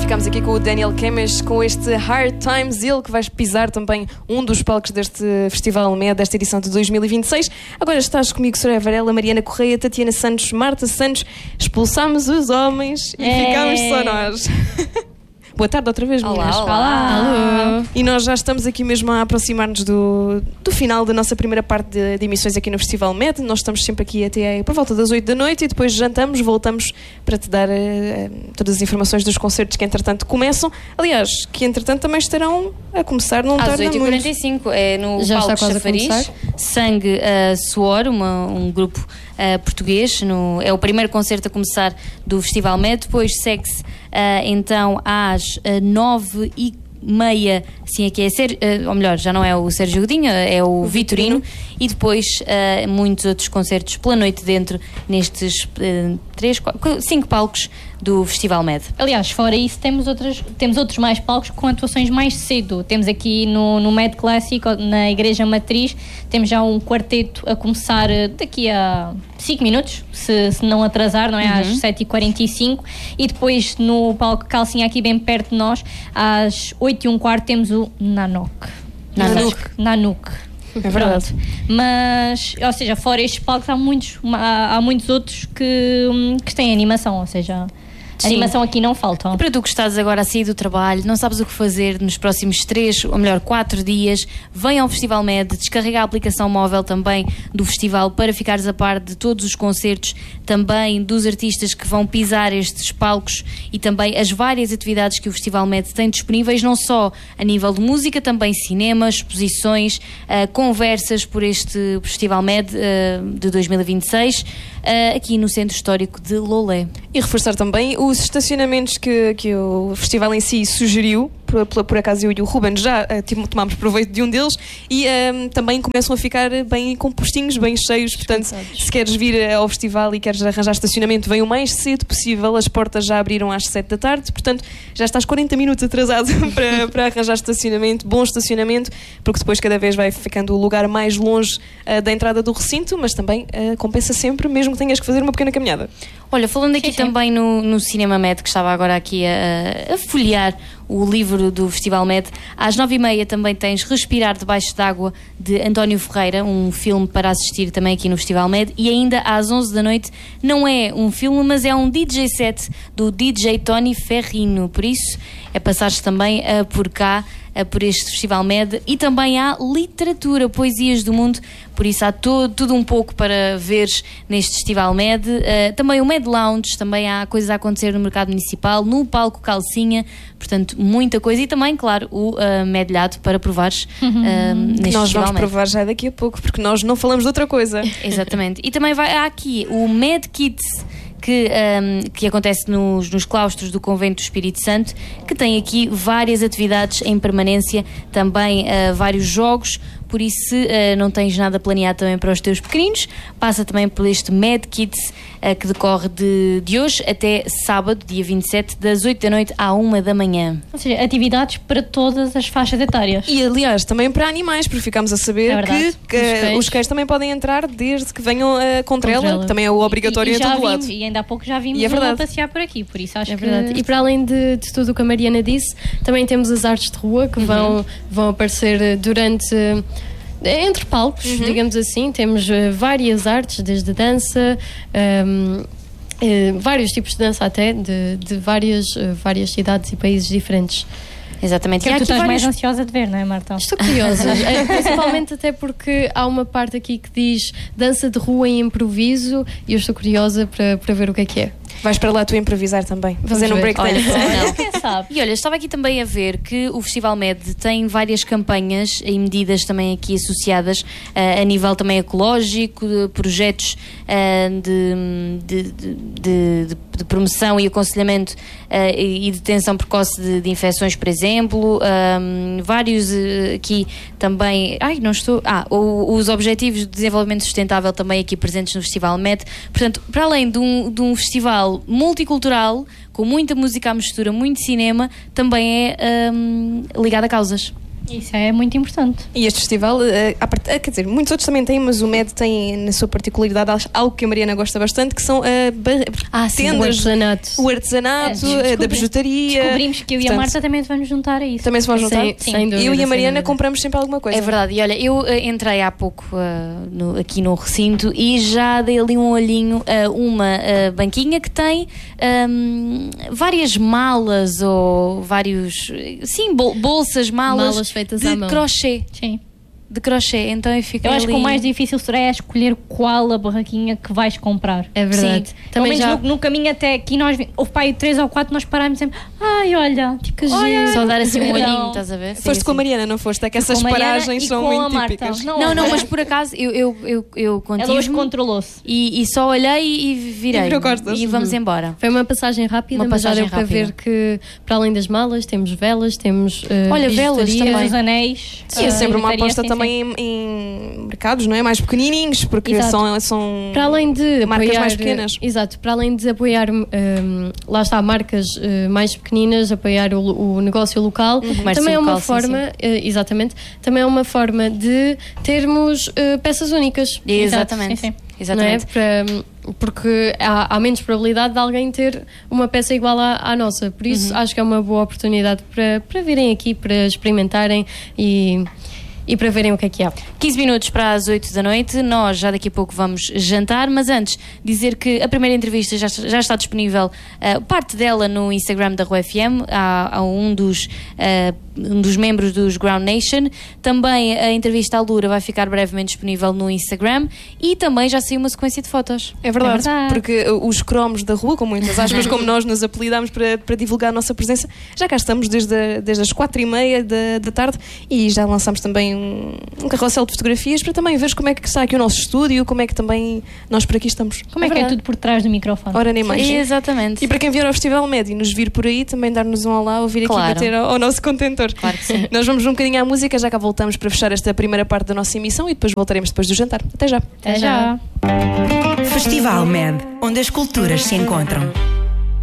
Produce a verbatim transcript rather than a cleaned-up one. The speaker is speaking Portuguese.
Ficámos aqui com o Daniel Kemes com este Hard Times, ele que vai pisar também um dos palcos deste Festival M E D, desta edição de dois mil e vinte e seis. Agora estás comigo, Soraya Varela, Mariana Correia, Tatiana Santos, Marta Santos. Expulsámos os homens e é. ficámos só nós. Boa tarde outra vez, meninas. Olá, olá. Olá. E nós já estamos aqui mesmo a aproximar-nos do, do final da nossa primeira parte de, de emissões aqui no Festival M E D. Nós estamos sempre aqui até por volta das oito da noite e depois jantamos, voltamos para te dar uh, todas as informações dos concertos que entretanto começam. Aliás, que entretanto também estarão a começar, não tarda muito. Às oito e quarenta e cinco, é no já palco Chafariz. Sangue, uh, Suor, uma, um grupo uh, português. No, é o primeiro concerto a começar do Festival M E D. Depois segue-se uh, então às uh, nove e meia, sim, aqui é Ser, uh, ou melhor, já não é o Sérgio Godinho, é o, o Vitorino, e depois uh, muitos outros concertos pela noite dentro nestes uh, três, quatro, cinco palcos do Festival M E D. Aliás, fora isso, temos, outras, temos outros mais palcos com atuações mais cedo. Temos aqui no, no M E D Clássico, na Igreja Matriz, temos já um quarteto a começar daqui a cinco minutos, se, se não atrasar, não é? Uhum. Às sete e quarenta e cinco. E depois no palco Calcinha, aqui bem perto de nós, às oito e um quarto, temos o Nanuk. Nanuk. Nanuk. É verdade. Mas, ou seja, fora estes palcos, há muitos, há, há muitos outros que, que têm animação, ou seja, sim, animação aqui não falta. E para tu que estás agora a sair do trabalho, não sabes o que fazer nos próximos três, ou melhor, quatro dias, vem ao Festival M E D, descarrega a aplicação móvel também do festival para ficares a par de todos os concertos, também dos artistas que vão pisar estes palcos e também as várias atividades que o Festival M E D tem disponíveis, não só a nível de música, também cinema, exposições, uh, conversas por este Festival M E D uh, de dois mil e vinte e seis, uh, aqui no Centro Histórico de Lolé. E reforçar também os estacionamentos que, que o festival em si sugeriu. Por, por, por acaso eu e o Ruben já uh, tomámos proveito de um deles e um, também começam a ficar bem compostinhos, bem cheios. Portanto, se queres vir ao festival e queres arranjar estacionamento, vem o mais cedo possível. As portas já abriram às sete da tarde, portanto já estás quarenta minutos atrasado para, para arranjar estacionamento, bom estacionamento, porque depois cada vez vai ficando o lugar mais longe uh, da entrada do recinto, mas também uh, compensa sempre, mesmo que tenhas que fazer uma pequena caminhada. Olha, falando aqui sim, sim. também no, no Cinema M E D, que estava agora aqui a, a folhear o livro do Festival M E D, às nove e meia também tens Respirar Debaixo d'Água, de António Ferreira, um filme para assistir também aqui no Festival M E D, e ainda às onze da noite não é um filme, mas é um D J set do D J Tony Ferrino, por isso é passar-se também uh, por cá, uh, por este Festival M E D, e também há literatura, poesias do mundo, por isso há to- tudo um pouco para veres neste Festival M E D. Uh, também o M E D Lounge, também há coisas a acontecer no mercado municipal, no palco Calcinha, portanto muita coisa, e também, claro, o uh, medalhado para provares uh, neste Nós Festival vamos M E D. provar já daqui a pouco, porque nós não falamos de outra coisa. Exatamente. E também vai, há aqui o M E D Kids, que, um, que acontece nos, nos claustros do Convento do Espírito Santo, que tem aqui várias atividades em permanência, também uh, vários jogos. Por isso, se uh, não tens nada planeado também para os teus pequeninos, passa também por este M E D Kids, uh, que decorre de, de hoje até sábado, dia vinte e sete, das oito da noite à uma da manhã. Ou seja, atividades para todas as faixas etárias. E aliás, também para animais, porque ficámos a saber É verdade. que, que Os cães. os cães também podem entrar desde que venham uh, com trela, que também é o obrigatório e, e em já todo vimos, lado. E ainda há pouco já vimos E é um verdade. a passear por aqui, por isso acho É que... verdade. E para além de, de tudo o que a Mariana disse, também temos as artes de rua que Uhum. vão, vão aparecer durante... entre palcos, Uhum. digamos assim. Temos uh, várias artes, desde dança, um, uh, vários tipos de dança até, de, de várias, uh, várias cidades e países diferentes. Exatamente. Que E há tu aqui estás vários... mais ansiosa de ver, não é, Marta? Estou curiosa, eh, principalmente até porque há uma parte aqui que diz dança de rua em improviso e eu estou curiosa para, para ver o que é que é. Vais para lá tu improvisar também, Vamos fazendo um ver. breakdance. Olha, Não, quem sabe? E olha, estava aqui também a ver que o Festival M E D tem várias campanhas e medidas também aqui associadas uh, a nível também ecológico, de projetos uh, de, de, de, de, de promoção e aconselhamento uh, e detenção precoce de, de infecções, por exemplo, um, vários uh, aqui também, ai não estou, ah, o, os objetivos de desenvolvimento sustentável também aqui presentes no Festival M E D, portanto, para além de um, de um festival multicultural, com muita música à mistura, muito cinema, também é um, ligado a causas. Isso é muito importante. E este festival, eh, à part- eh, quer dizer, muitos outros também têm, mas o M E D tem na sua particularidade algo que a Mariana gosta bastante, que são eh, bar- Ah, sim, O tendas, artesanato. o artesanato, É, eh, da descobri- bijutaria. Descobrimos que eu e a Portanto, Marta também vamos juntar a isso. Também se vão juntar? Sim, Sim. sem dúvida. Eu e a sem Mariana dúvida. compramos sempre alguma coisa. É verdade, e olha, eu eh, entrei há pouco eh, no- aqui no recinto e já dei ali um olhinho a uma eh, banquinha que tem ahm, várias malas ou vários, eh, sim, bol- bolsas, malas, Malas feitas de à mão. crochê. Sim. De crochê, então eu fiquei Eu acho ali... que o mais difícil será é escolher qual a barraquinha que vais comprar. É verdade. Sim. Pelo Também menos já. no, no caminho até aqui, nós vi- houve pai três ou quatro, nós parámos sempre. Ai, olha, tipo, Que olha, giro. Só dar assim um Não. olhinho, estás a ver? Foste com a Mariana, não foste? É que essas com a Mariana paragens e são com a muito Marta. típicas. Não, não, mas por acaso eu, eu, eu, eu Ela hoje contive-me controlou-se. e, e só olhei e virei. E virou costas. E vamos embora. Foi uma passagem rápida, Uma mas já passagem deu para rápida. ver que, para além das malas, temos velas, temos. eh, Olha, velas bijutaria. também. Os anéis. Sim, é a sempre uma bijutaria, aposta sim, também em, em mercados, não é? Mais pequenininhos, porque Exato. são, são Para além de marcas apoiar, mais pequenas. Exato, para além de apoiar, hum, lá está, marcas eh, mais pequeninas, apoiar o, o negócio local, Comércio também é uma local, sim, forma, eh, exatamente, também é uma forma de termos eh, peças únicas. Exatamente. sim, sim. Exatamente. Não é? Para- porque há, há menos probabilidade de alguém ter uma peça igual à, à nossa. Por isso acho que é uma boa oportunidade para, para virem aqui, para experimentarem e, e para verem o que é que há. quinze minutos para as oito da noite, nós já daqui a pouco vamos jantar, mas antes dizer que a primeira entrevista já, já está disponível, uh, parte dela no Instagram da Rua F M, há, há um, dos, uh, um dos membros dos Ground Nation. Também a entrevista à Lura vai ficar brevemente disponível no Instagram e também já saiu uma sequência de fotos. É verdade, É verdade. porque uh, os cromos da rua, com muitas aspas, como nós nos apelidámos para, para divulgar a nossa presença, já cá estamos desde, a- desde as quatro e meia da, da tarde e já lançámos também um, um carrossel de fotografias para também ver como é que está aqui o nosso estúdio, como é que também nós por aqui estamos. Como é, que é verdade. tudo por trás do microfone? Ora, nem mais. Exatamente. E para quem vier ao Festival Médio e nos vir por aí, também dar-nos um olá ou vir Claro. aqui bater ao, ao nosso contentor. Claro que sim. Nós vamos um bocadinho à música, já cá voltamos para fechar esta primeira parte da nossa emissão e depois voltaremos depois do jantar. Até já. Até já. Festival M E D, onde as culturas se encontram.